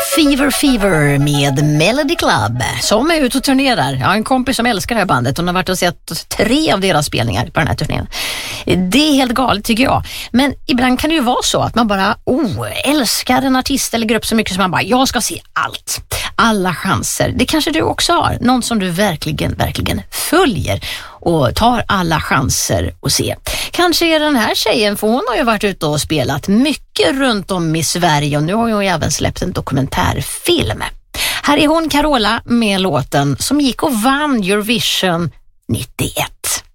Fever Fever med Melody Club som är ute och turnerar. Jag har en kompis som älskar det här bandet. Hon har varit och sett 3 av deras spelningar på den här turnén. Det är helt galet tycker jag. Men ibland kan det ju vara så att man bara älskar en artist eller grupp så mycket som man bara, jag ska se allt. Alla chanser. Det kanske du också har. Någon som du verkligen följer och tar alla chanser att se. Kanske är den här tjejen, för hon har ju varit ute och spelat mycket runt om i Sverige och nu har hon ju även släppt en dokumentärfilm. Här är hon, Carola, med låten som gick och vann Eurovision 91.